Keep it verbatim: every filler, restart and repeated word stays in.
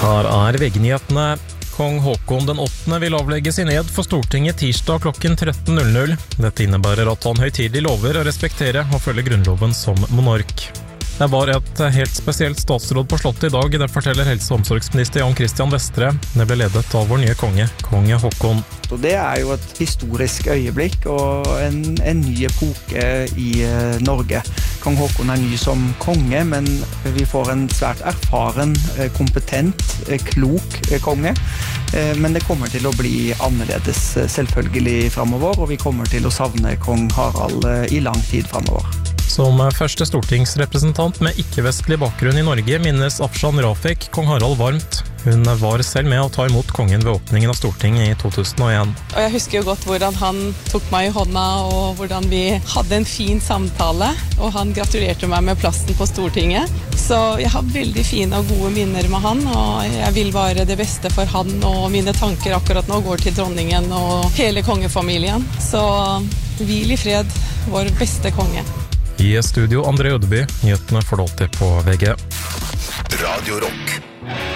Her er V G-nyhetene. Kong Håkon den åttende vil avlegge sin ed for Stortinget tirsdag klokken tretten null null. Dette innebærer at han høytidelig lover å respektere og følge grunnloven som monark. Det var et helt spesielt statsråd på slottet i dag, det forteller helse- og omsorgsminister Jan Christian Vestre. Det ble ledet av vår nye konge, konge Håkon. Og det er jo et historisk øyeblikk og en, en ny epoke i eh, Norge. Kong Håkon er ny som konge, men vi får en svært erfaren, eh, kompetent, eh, klok eh, konge. Eh, men det kommer til å bli annerledes eh, selvfølgelig fremover, og vi kommer til å savne kong Harald eh, i lang tid fremover. Som første stortingsrepresentant med ikke-vestlig bakgrunn i Norge minnes Afshan Rafiq kong Harald varmt. Hun var selv med å ta imot kongen ved åpningen av Stortinget i to tusen og en. Og jeg husker jo godt hvordan han tok meg i hånda, og hvordan vi hadde en fin samtale, og han gratulerte meg med plassen på Stortinget. Så jeg har veldig fine og gode minner med han, og jeg vil bare det beste for han, og mine tanker akkurat nå går til dronningen og hele kongefamilien. Så hvil i fred, vår beste konge. I studio André Ødeby, nyhetene får du alltid på V G. Radio Rock.